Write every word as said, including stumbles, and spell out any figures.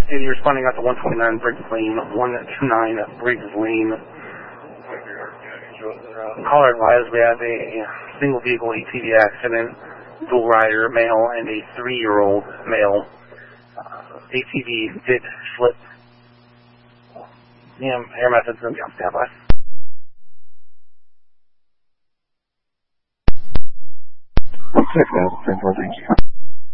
City responding out to one twenty-nine Briggs Lane, one twenty-nine Briggs Lane. Caller advised we have a single vehicle A T V accident, dual rider male and a three-year-old male. Uh, A T V did slip. Yeah, air method's going to be on standby. Six, man. Thank you.